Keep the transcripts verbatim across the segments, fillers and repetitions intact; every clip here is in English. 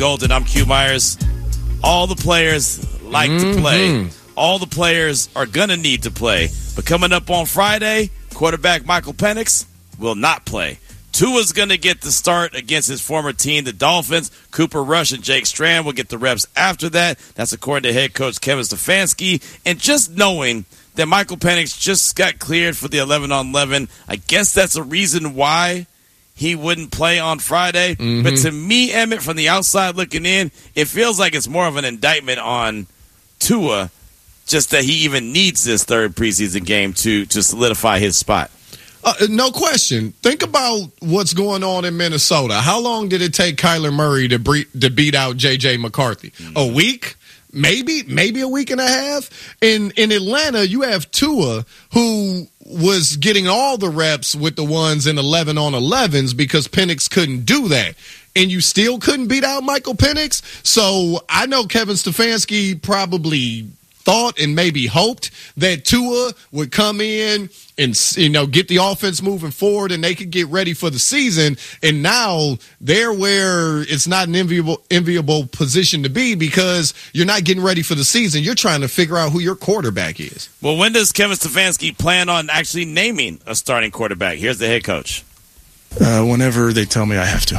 Golden, I'm Q Myers. All the players like mm-hmm. to play. All the players are going to need to play. But coming up on Friday, quarterback Michael Penix will not play. Tua's going to get the start against his former team, the Dolphins. Cooper Rush and Jake Strand will get the reps after that. That's according to head coach Kevin Stefanski. And just knowing that Michael Penix just got cleared for the eleven on eleven, I guess that's a reason why he wouldn't play on Friday. Mm-hmm. But to me, Emmett, from the outside looking in, it feels like it's more of an indictment on Tua, just that he even needs this third preseason game to, to solidify his spot. Uh, no question. Think about what's going on in Minnesota. How long did it take Kyler Murray to, bre- to beat out J J McCarthy? Mm-hmm. A week? Maybe, maybe a week and a half. In in Atlanta, you have Tua, who was getting all the reps with the ones in eleven on elevens because Penix couldn't do that. And you still couldn't beat out Michael Penix. So I know Kevin Stefanski probably thought and maybe hoped that Tua would come in and, you know, get the offense moving forward and they could get ready for the season. And now they're where it's not an enviable, enviable position to be because you're not getting ready for the season. You're trying to figure out who your quarterback is. Well, when does Kevin Stefanski plan on actually naming a starting quarterback? Here's the head coach. Uh, whenever they tell me I have to.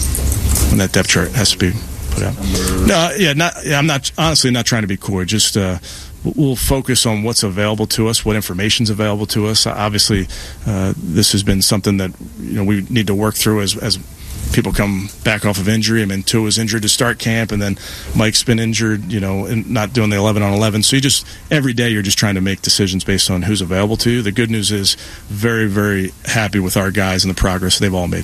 When that depth chart has to be put out. No, yeah, not. Yeah, I'm not. Honestly, not trying to be coy. Just uh, we'll focus on what's available to us, what information's available to us. Obviously, uh, this has been something that you know we need to work through as as people come back off of injury. I mean, Tua was injured to start camp, and then Mike's been injured, you know, and not doing the eleven on eleven. So you just every day you're just trying to make decisions based on who's available to you. The good news is, very, very happy with our guys and the progress they've all made.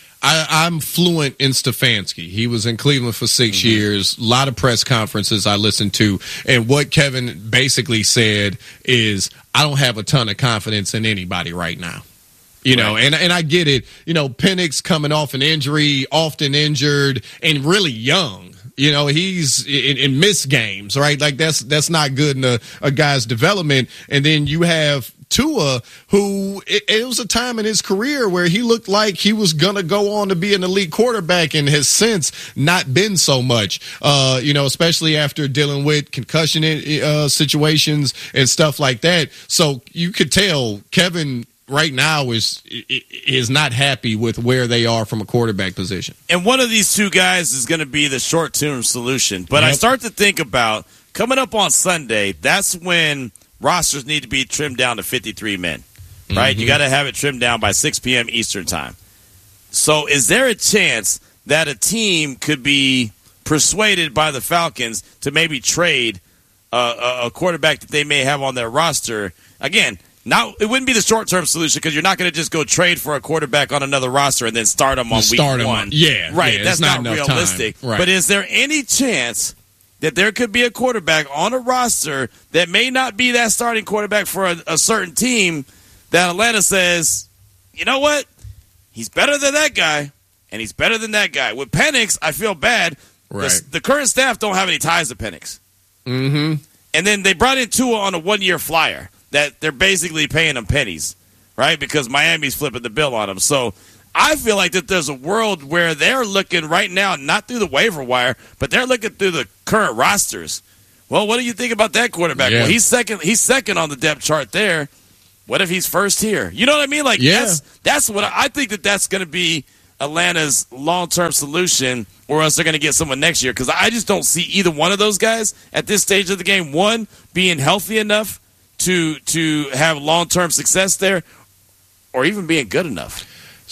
I, I'm fluent in Stefanski. He was in Cleveland for six mm-hmm. years. A lot of press conferences I listened to. And what Kevin basically said is, I don't have a ton of confidence in anybody right now. You know, right. and and I get it. You know, Penix coming off an injury, often injured, and really young. You know, he's in, in missed games, right? Like, that's that's not good in a, a guy's development. And then you have Tua, who it, it was a time in his career where he looked like he was going to go on to be an elite quarterback and has since not been so much, uh, you know, especially after dealing with concussion uh, situations and stuff like that. So you could tell Kevin right now is is not happy with where they are from a quarterback position. And one of these two guys is going to be the short-term solution. But yep. I start to think about coming up on Sunday, that's when rosters need to be trimmed down to fifty-three men, right? Mm-hmm. You got to have it trimmed down by six p.m. Eastern time. So is there a chance that a team could be persuaded by the Falcons to maybe trade a, a quarterback that they may have on their roster? Again, Not, it wouldn't be the short-term solution because you're not going to just go trade for a quarterback on another roster and then start them on start week him one. On, yeah, right. Yeah, That's not, not realistic. Right. But is there any chance that there could be a quarterback on a roster that may not be that starting quarterback for a, a certain team that Atlanta says, you know what? He's better than that guy, and he's better than that guy. With Penix, I feel bad. Right. The, the current staff don't have any ties to Penix. Mm-hmm. And then they brought in Tua on a one-year flyer that they're basically paying him pennies, right? Because Miami's flipping the bill on him. So I feel like that there's a world where they're looking right now, not through the waiver wire, but they're looking through the current rosters. Well, what do you think about that quarterback? Yeah. Well, he's second. He's second on the depth chart there. What if he's first here? You know what I mean? Like, yeah. that's that's what I, I think that that's going to be Atlanta's long-term solution, or else they're going to get someone next year. Because I just don't see either one of those guys at this stage of the game, one, being healthy enough to to have long-term success there, or even being good enough.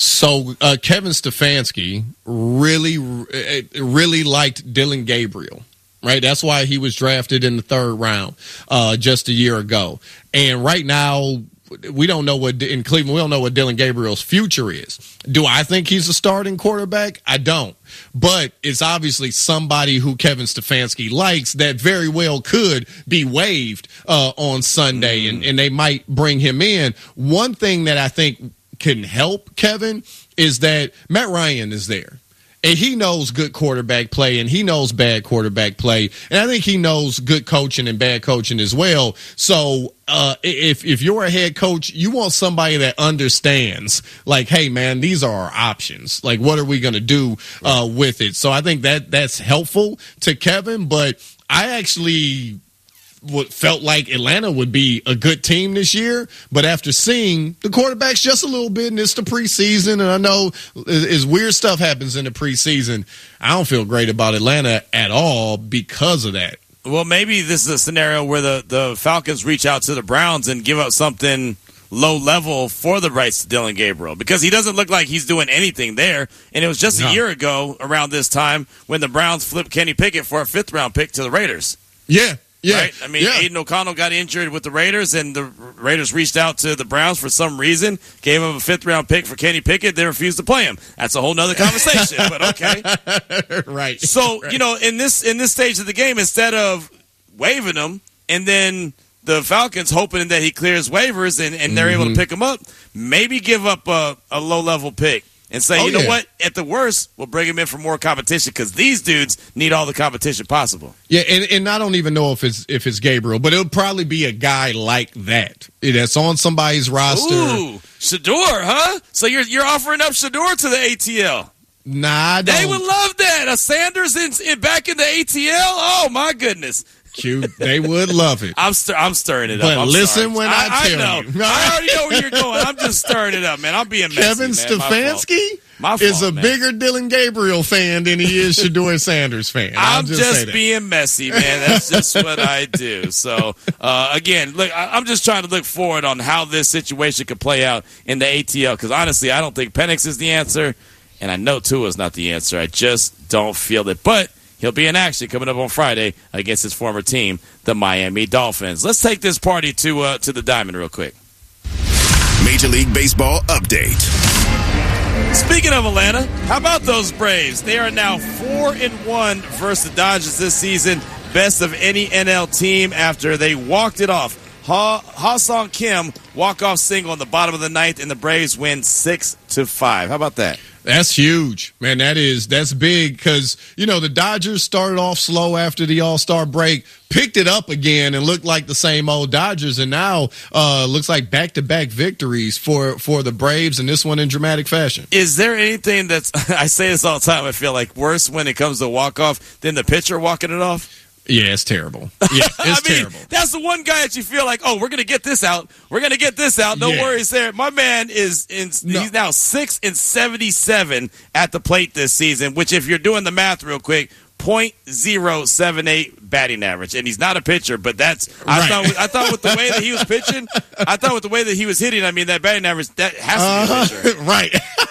So uh, Kevin Stefanski really, really liked Dylan Gabriel, right? That's why he was drafted in the third round uh, just a year ago. And right now, we don't know what in Cleveland. We don't know what Dylan Gabriel's future is. Do I think he's a starting quarterback? I don't. But it's obviously somebody who Kevin Stefanski likes that very well could be waived uh, on Sunday, mm. and, and they might bring him in. One thing that I think can help Kevin is that Matt Ryan is there. And he knows good quarterback play, and he knows bad quarterback play. And I think he knows good coaching and bad coaching as well. So uh, if if you're a head coach, you want somebody that understands, like, hey, man, these are our options. Like, what are we going to do uh, with it? So I think that that's helpful to Kevin. But I actually what felt like Atlanta would be a good team this year, but after seeing the quarterbacks just a little bit, and it's the preseason, and I know as weird stuff happens in the preseason, I don't feel great about Atlanta at all because of that. Well, maybe this is a scenario where the, the Falcons reach out to the Browns and give up something low level for the rights to Dylan Gabriel, because he doesn't look like he's doing anything there. And it was just no. a year ago around this time when the Browns flipped Kenny Pickett for a fifth round pick to the Raiders. Yeah. Yeah, right? I mean, yeah. Aiden O'Connell got injured with the Raiders, and the Raiders reached out to the Browns for some reason, gave him a fifth-round pick for Kenny Pickett. They refused to play him. That's a whole nother conversation, but okay. Right. So, right. you know, in this in this stage of the game, instead of waiving him and then the Falcons hoping that he clears waivers and, and they're mm-hmm. able to pick him up, maybe give up a, a low-level pick. And say, oh, you know yeah. what? At the worst, we'll bring him in for more competition because these dudes need all the competition possible. Yeah, and, and I don't even know if it's if it's Gabriel, but it'll probably be a guy like that that's on somebody's roster. Ooh, Shedeur, huh? So you're you're offering up Shedeur to the A T L? Nah, I don't. They would love that. A Sanders in, in back in the A T L? Oh my goodness. Q, they would love it. I'm stir- I'm stirring it but up. I'm listen sorry. when I, I tell I know. you. I already know where you're going. I'm just stirring it up, man. I'm being messy, Kevin man. Stefanski My fault. is a man. bigger Dylan Gabriel fan than he is Shedeur Sanders fan. I'll I'm just, just being messy, man. That's just what I do. So, uh, again, look, I- I'm just trying to look forward on how this situation could play out in the A T L because, honestly, I don't think Penix is the answer, and I know Tua is not the answer. I just don't feel it. But he'll be in action coming up on Friday against his former team, the Miami Dolphins. Let's take this party to uh, to the Diamond real quick. Major League Baseball update. Speaking of Atlanta, how about those Braves? They are now four and one versus the Dodgers this season, best of any N L team after they walked it off. Ha Ha-Sung Kim walk-off single in the bottom of the ninth, and the Braves win six to five. How about that? That's huge, man. That is that's big because you know the Dodgers started off slow after the All-Star break, picked it up again, and looked like the same old Dodgers, and now uh, looks like back-to-back victories for for the Braves, and this one in dramatic fashion. Is there anything that's I say this all the time? I feel like worse when it comes to walk-off than the pitcher walking it off. Yeah, it's terrible. Yeah, it's I mean, terrible. That's the one guy that you feel like, oh, we're going to get this out. We're going to get this out. No yeah. worries there. My man is in, no. he's now six and seventy-seven at the plate this season, which if you're doing the math real quick, point zero seven eight batting average, and he's not a pitcher, but that's I right. thought I thought with the way that he was pitching, I thought with the way that he was hitting, I mean that batting average that has to be a pitcher. Uh, right.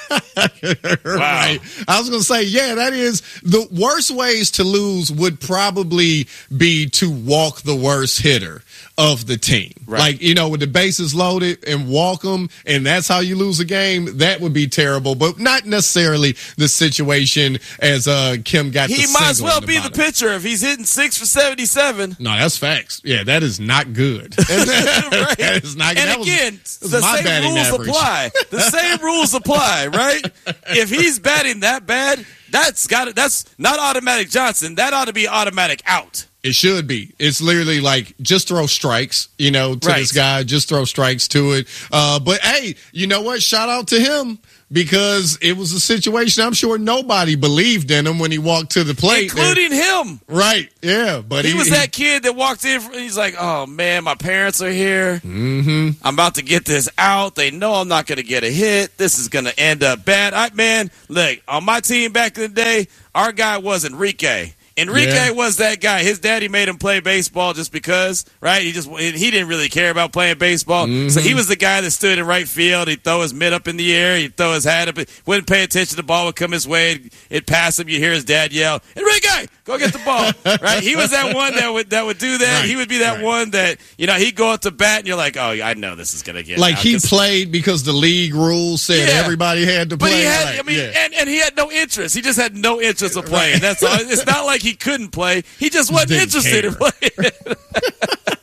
Wow. Right. I was going to say, yeah, that is the worst ways to lose would probably be to walk the worst hitter of the team. Right. Like, you know, with the bases loaded and walk them, and that's how you lose a game, that would be terrible, but not necessarily the situation as uh, Kim got He the might as well the be bottom. the pitcher if he's hitting six for seventy-seven. No, that's facts. Yeah, that is not good. Right. That is not good. And That was- again, was the my same batting rules average. apply. The same rules apply, right? If he's batting that bad, that's got that's not automatic Johnson. That ought to be automatic out. It should be. It's literally like just throw strikes, you know, to Right. this guy. Just throw strikes to it. Uh, but hey, you know what? Shout out to him because it was a situation I'm sure nobody believed in him when he walked to the plate, Including him. Right? Yeah, but He, he, was he, that kid that walked in. He's like, "Oh man, my parents are here. Mm-hmm. I'm about to get this out. They know I'm not going to get a hit. This is going to end up bad." I man, look, on my team back in the day, our guy was Enrique. Enrique Yeah. was that guy. His daddy made him play baseball just because, right? He just he didn't really care about playing baseball. Mm-hmm. So he was the guy that stood in right field. He'd throw his mitt up in the air. He'd throw his hat up. Wouldn't pay attention. The ball would come his way. It'd, it'd pass him. You hear his dad yell, "Enrique, go get the ball!" Right? He was that one that would that would do that. Right. He would be that Right. one that you know he'd go up to bat, and you're like, "Oh, I know this is gonna get like out," he 'cause- played because the league rules said Yeah. everybody had to play. But he had, Right. I mean, yeah. and, and he had no interest. He just had no interest in playing. Right. That's all. It's not like he couldn't play. He just wasn't Didn't interested in care. playing.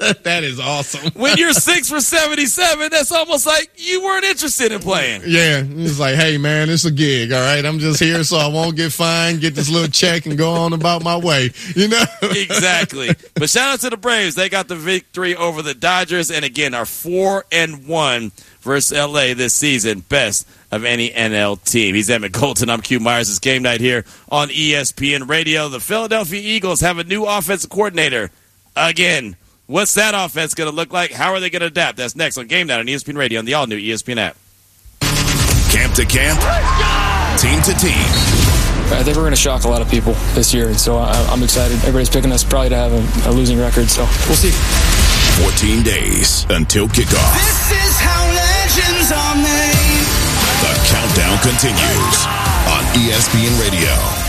That is awesome. When you're six for seventy-seven, that's almost like you weren't interested in playing. Yeah, it's like, hey, man, it's a gig, all right? I'm just here so I won't get fined, get this little check, and go on about my way, you know? Exactly. But shout out to the Braves. They got the victory over the Dodgers, and again, are four and one versus L A this season. Best of any N L team. He's Emmett Colton. I'm Q Myers. It's game night here on E S P N Radio. The Philadelphia Eagles have a new offensive coordinator again. What's that offense going to look like? How are they going to adapt? That's next on Game Night on E S P N Radio on the all-new E S P N app. Camp to camp, team to team. I think we're going to shock a lot of people this year, and so I, I'm excited. Everybody's picking us probably to have a, a losing record, so we'll see. fourteen days until kickoff. This is how legends are made. The countdown continues on E S P N Radio.